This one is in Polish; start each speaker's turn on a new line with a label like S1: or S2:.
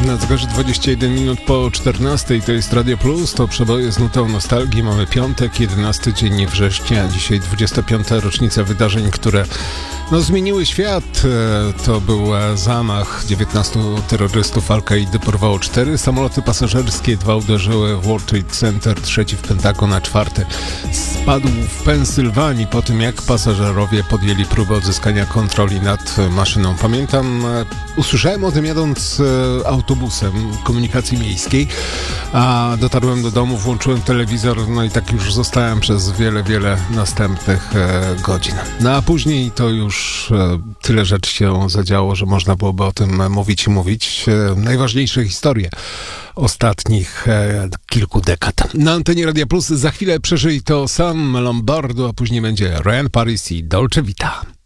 S1: Na zegarze 21 minut po 14. To jest Radio Plus, to przeboje z nutą nostalgii. Mamy piątek, 11 dzień września. Dzisiaj 25. rocznica wydarzeń, które zmieniły świat. To był zamach 19 terrorystów Al-Kaidy, porwało 4 samoloty pasażerskie, 2 uderzyły w World Trade Center, 3 w Pentagon, a 4 spadł w Pensylwanii po tym, jak pasażerowie podjęli próbę odzyskania kontroli nad maszyną. Pamiętam, usłyszałem o tym jadąc autobusem komunikacji miejskiej, a dotarłem do domu, włączyłem telewizor, i tak już zostałem przez wiele następnych godzin. A później to już tyle rzeczy się zadziało, że można byłoby o tym mówić i mówić. Najważniejsze historie ostatnich kilku dekad. Na antenie Radia Plus za chwilę przeżyj to Sam Lombardo, a później będzie Ryan Paris i Dolce Vita.